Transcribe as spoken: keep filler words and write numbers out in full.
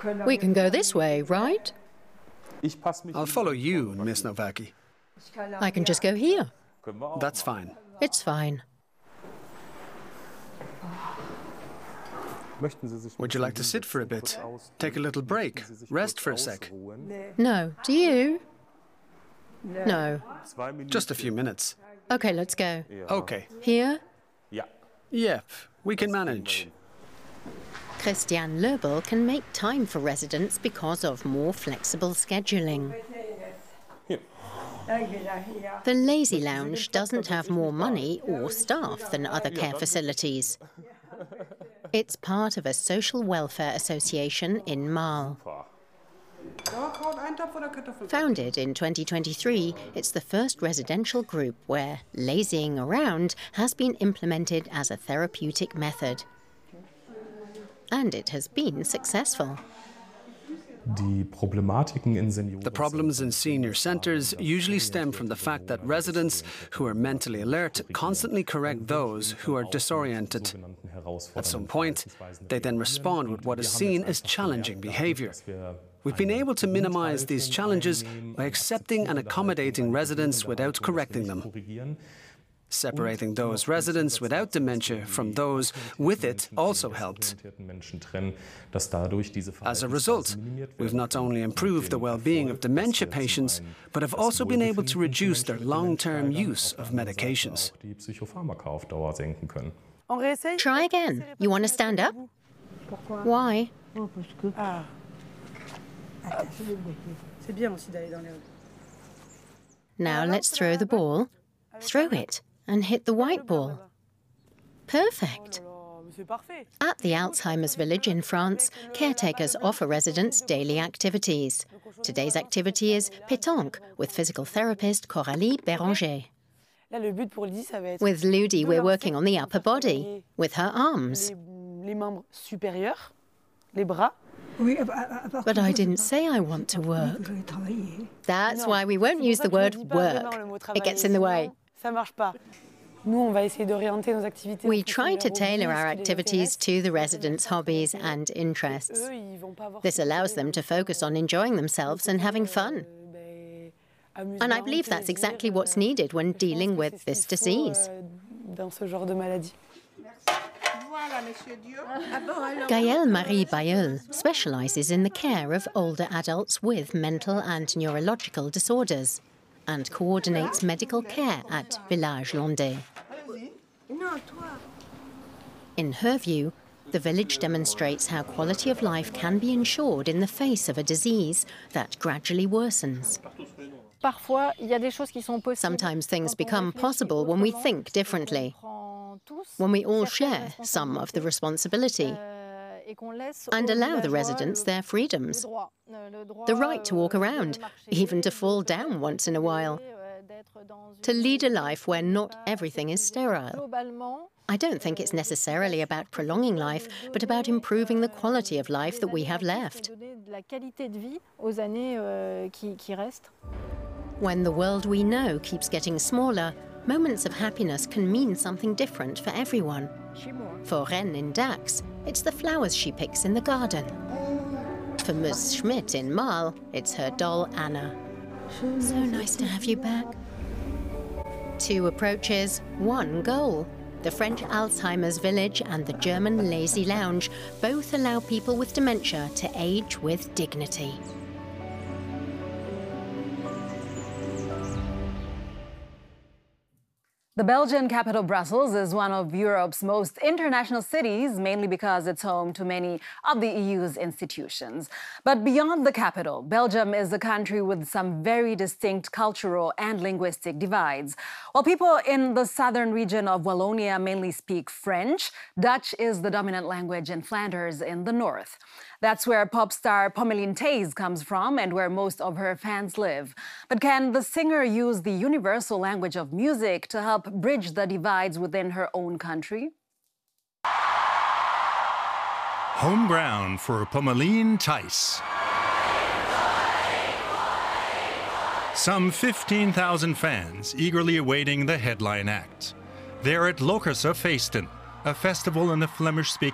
We can go this way, right? I'll follow you, Miss Nowacki. I can just go here. That's fine. It's fine. Would you like to sit for a bit? Take a little break? Rest for a sec? No. Do you? No. Just a few minutes. Okay, let's go. Okay. Here? Yep, we can manage. Christiane Löbel can make time for residents because of more flexible scheduling. The Lazy Lounge doesn't have more money or staff than other care facilities. It's part of a social welfare association in Marl. Founded in twenty twenty-three, it's the first residential group where lazying around has been implemented as a therapeutic method. And it has been successful. The problems in senior centres usually stem from the fact that residents who are mentally alert constantly correct those who are disoriented. At some point, they then respond with what is seen as challenging behaviour. We've been able to minimise these challenges by accepting and accommodating residents without correcting them. Separating those residents without dementia from those with it also helped. As a result, we've not only improved the well-being of dementia patients, but have also been able to reduce their long-term use of medications. Try again. You want to stand up? Why? Now let's throw the ball. Throw it and hit the white ball. Perfect. At the Alzheimer's Village in France, caretakers offer residents daily activities. Today's activity is pétanque with physical therapist Coralie Béranger. With Ludi, we're working on the upper body, with her arms. But I didn't say I want to work. That's why we won't use the word work. It gets in the way. We try to tailor our activities to the residents' hobbies and interests. This allows them to focus on enjoying themselves and having fun. And I believe that's exactly what's needed when dealing with this disease. Gaëlle Marie Bayeul specialises in the care of older adults with mental and neurological disorders and coordinates medical care at Village Landais. In her view, the village demonstrates how quality of life can be ensured in the face of a disease that gradually worsens. Sometimes things become possible when we think differently, when we all share some of the responsibility and allow the residents their freedoms. The right to walk around, even to fall down once in a while. To lead a life where not everything is sterile. I don't think it's necessarily about prolonging life, but about improving the quality of life that we have left. When the world we know keeps getting smaller, moments of happiness can mean something different for everyone. For Ren in Dax, it's the flowers she picks in the garden. For Ms. Schmidt in Marl, it's her doll Anna. So nice to have you back. Two approaches, one goal. The French Alzheimer's Village and the German Lazy Lounge both allow people with dementia to age with dignity. The Belgian capital, Brussels, is one of Europe's most international cities, mainly because it's home to many of the E U's institutions. But beyond the capital, Belgium is a country with some very distinct cultural and linguistic divides. While people in the southern region of Wallonia mainly speak French, Dutch is the dominant language in Flanders in the north. That's where pop star Pommeline Thijs comes from and where most of her fans live. But can the singer use the universal language of music to help bridge the divides within her own country? Home ground for Pommeline Thijs. Some fifteen thousand fans eagerly awaiting the headline act. They're at Lokerse Feesten, a festival in the Flemish-speaking